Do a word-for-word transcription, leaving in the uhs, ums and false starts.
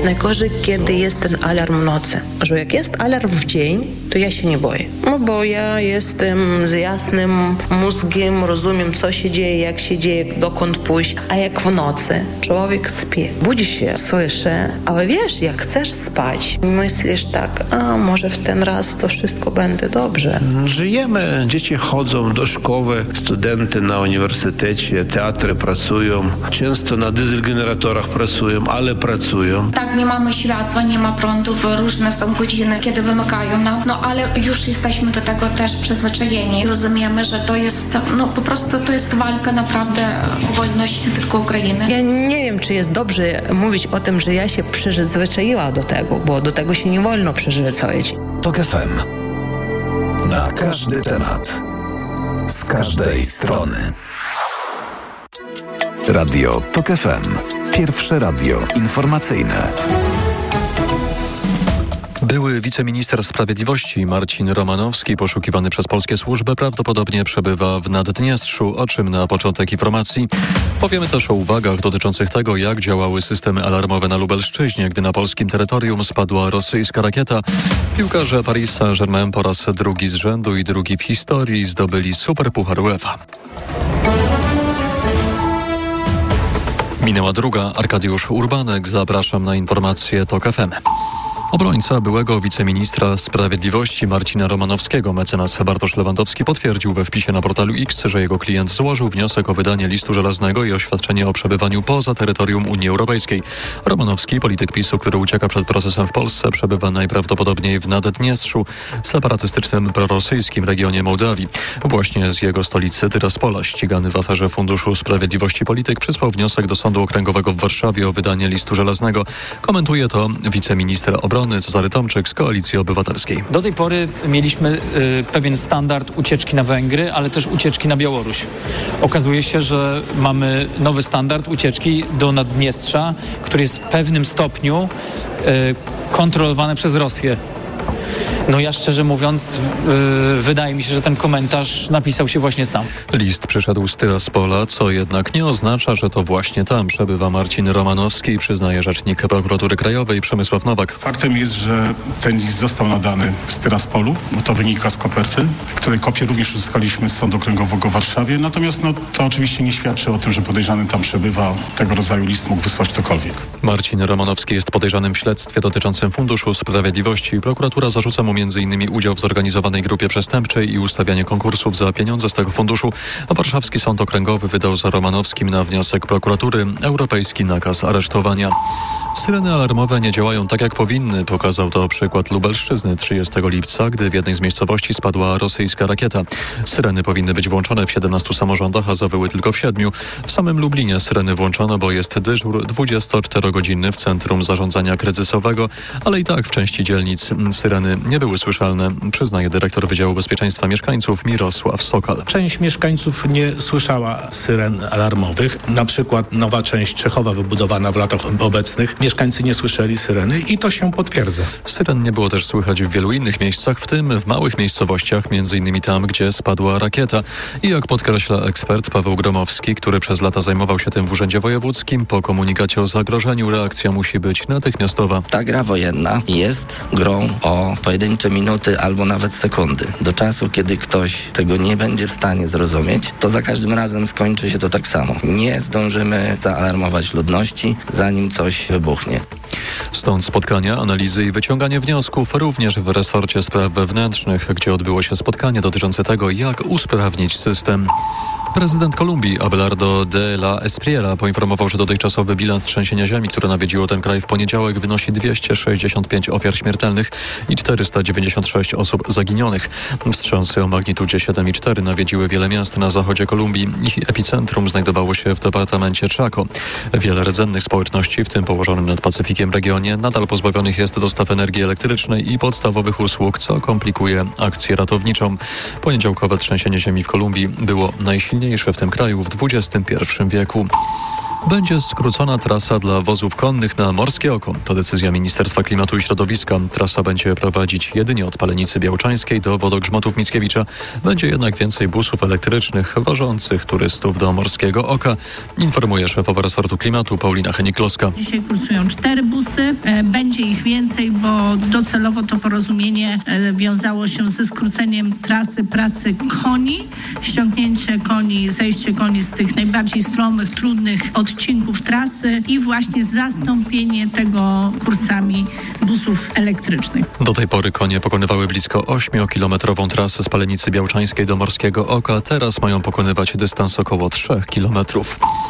Najgorzej, kiedy jest ten alarm w nocy. Że jak jest alarm w dzień, to ja się nie boję. No bo ja jestem z jasnym mózgiem, rozumiem, co się dzieje, jak się dzieje, dokąd pójść. A jak w nocy człowiek śpi, budzi się, słyszy, ale wiesz, jak chcesz spać, myślisz tak, a może w ten raz to wszystko będzie dobrze. Żyjemy, dzieci chodzą do szkoły, studenty na uniwersytecie, teatry pracują, często na dieselgeneratorach pracują, ale pracują. Tak, nie mamy światła, nie ma prądów, różne są godziny, kiedy wymykają nam, no ale już jesteśmy do tego też przyzwyczajeni. Rozumiemy, że to jest, no po prostu to jest walka naprawdę o wolność nie tylko Ukrainy. Ja nie wiem, czy jest dobrze mówić o tym, że ja się przyzwyczaiła do tego, bo do tego się nie wolno przyzwyczaić. TOK F M. Na każdy temat. Z każdej strony. Radio TOK F M. Pierwsze radio informacyjne. Były wiceminister sprawiedliwości Marcin Romanowski, poszukiwany przez polskie służby, prawdopodobnie przebywa w Naddniestrzu, o czym na początek informacji. Powiemy też o uwagach dotyczących tego, jak działały systemy alarmowe na Lubelszczyźnie, gdy na polskim terytorium spadła rosyjska rakieta. Piłkarze Paris Saint-Germain po raz drugi z rzędu i drugi w historii zdobyli Superpuchar UEFA. Minęła druga. Arkadiusz Urbanek. Zapraszam na informacje TOK F M. Obrońca byłego wiceministra sprawiedliwości Marcina Romanowskiego, mecenas Bartosz Lewandowski, potwierdził we wpisie na portalu X, że jego klient złożył wniosek o wydanie listu żelaznego i oświadczenie o przebywaniu poza terytorium Unii Europejskiej. Romanowski, polityk PiSu, który ucieka przed procesem w Polsce, przebywa najprawdopodobniej w Naddniestrzu, separatystycznym prorosyjskim regionie Mołdawii. Właśnie z jego stolicy Tyraspola, ścigany w aferze Funduszu Sprawiedliwości polityk, przysłał wniosek do Sądu Okręgowego w Warszawie o wydanie listu żelaznego. Komentuje to wiceminister obrony Cezary Tomczyk z Koalicji Obywatelskiej. Do tej pory mieliśmy y, pewien standard ucieczki na Węgry, ale też ucieczki na Białoruś. Okazuje się, że mamy nowy standard ucieczki do Naddniestrza, który jest w pewnym stopniu y, kontrolowany przez Rosję. No ja szczerze mówiąc, yy, wydaje mi się, że ten komentarz napisał się właśnie sam. List przyszedł z Tyraspola, co jednak nie oznacza, że to właśnie tam przebywa Marcin Romanowski, przyznaje rzecznik Prokuratury Krajowej Przemysław Nowak. Faktem jest, że ten list został nadany z Tyraspolu, bo to wynika z koperty, w której kopię również uzyskaliśmy z Sądu Okręgowego w Warszawie. Natomiast no, to oczywiście nie świadczy o tym, że podejrzany tam przebywa. Tego rodzaju list mógł wysłać ktokolwiek. Marcin Romanowski jest podejrzanym w śledztwie dotyczącym Funduszu Sprawiedliwości. Prokuratura zarzuca mu między innymi udział w zorganizowanej grupie przestępczej i ustawianie konkursów za pieniądze z tego funduszu, a Warszawski Sąd Okręgowy wydał za Romanowskim na wniosek prokuratury europejski nakaz aresztowania. Syreny alarmowe nie działają tak, jak powinny. Pokazał to przykład Lubelszczyzny trzydziestego lipca, gdy w jednej z miejscowości spadła rosyjska rakieta. Syreny powinny być włączone w siedemnastu samorządach, a zawyły tylko w siedmiu. W samym Lublinie syreny włączono, bo jest dyżur dwudziestoczterogodzinny w Centrum Zarządzania Kryzysowego, ale i tak w części dzielnic syreny nie były słyszalne, przyznaje dyrektor Wydziału Bezpieczeństwa Mieszkańców Mirosław Sokal. Część mieszkańców nie słyszała syren alarmowych. Na przykład nowa część Czechowa wybudowana w latach obecnych. Mieszkańcy nie słyszeli syreny i to się potwierdza. Syren nie było też słychać w wielu innych miejscach, w tym w małych miejscowościach, między innymi tam, gdzie spadła rakieta. I jak podkreśla ekspert Paweł Gromowski, który przez lata zajmował się tym w Urzędzie Wojewódzkim, po komunikacie o zagrożeniu reakcja musi być natychmiastowa. Ta gra wojenna jest grą o pojedyncze minuty albo nawet sekundy. Do czasu, kiedy ktoś tego nie będzie w stanie zrozumieć, to za każdym razem skończy się to tak samo. Nie zdążymy zaalarmować ludności, zanim coś wybuchnie. Stąd spotkania, analizy i wyciąganie wniosków również w resorcie spraw wewnętrznych, gdzie odbyło się spotkanie dotyczące tego, jak usprawnić system. Prezydent Kolumbii Abelardo de la Espriella poinformował, że dotychczasowy bilans trzęsienia ziemi, które nawiedziło ten kraj w poniedziałek, wynosi dwieście sześćdziesiąt pięć ofiar śmiertelnych i czterysta dziewięćdziesiąt sześć osób zaginionych. Wstrząsy o magnitudzie siedem i cztery nawiedziły wiele miast na zachodzie Kolumbii. Ich epicentrum znajdowało się w departamencie Chaco. Wiele rdzennych społeczności, w tym położonym nad Pacyfikiem regionie, nadal pozbawionych jest dostaw energii elektrycznej i podstawowych usług, co komplikuje akcję ratowniczą. Poniedziałkowe trzęsienie ziemi w Kolumbii było najsilniejsze w tym kraju w dwudziestym pierwszym wieku. Będzie skrócona trasa dla wozów konnych na Morskie Oko. To decyzja Ministerstwa Klimatu i Środowiska. Trasa będzie prowadzić jedynie od Palenicy Białczańskiej do Wodogrzmotów Mickiewicza. Będzie jednak więcej busów elektrycznych wożących turystów do Morskiego Oka, informuje szefowa resortu klimatu Paulina Henik-Kloska. Dzisiaj kursują cztery busy. Będzie ich więcej, bo docelowo to porozumienie wiązało się ze skróceniem trasy pracy koni, ściągnięcie koni, zejście koni z tych najbardziej stromych, trudnych odcinków trasy i właśnie zastąpienie tego kursami busów elektrycznych. Do tej pory konie pokonywały blisko ośmiokilometrową trasę z Palenicy Białczańskiej do Morskiego Oka. Teraz mają pokonywać dystans około trzech kilometrów.